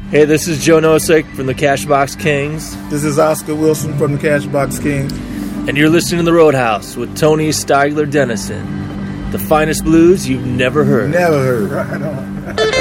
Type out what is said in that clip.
Hey, this is Joe Nosek from the Cashbox Kings. This is Oscar Wilson from the Cashbox Kings. And you're listening to The Roadhouse with Tony Steigler Dennison. The finest blues you've never heard. Never heard. Right on.